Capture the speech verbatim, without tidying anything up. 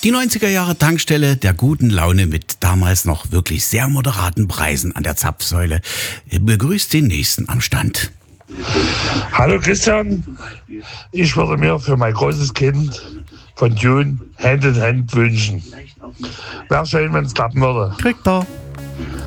Die neunziger Jahre Tankstelle der guten Laune mit damals noch wirklich sehr moderaten Preisen an der Zapfsäule begrüßt den nächsten am Stand. Hallo Christian, ich würde mir für mein großes Kind von June Hand in Hand wünschen. Wäre schön, wenn es klappen würde. Kriegt er.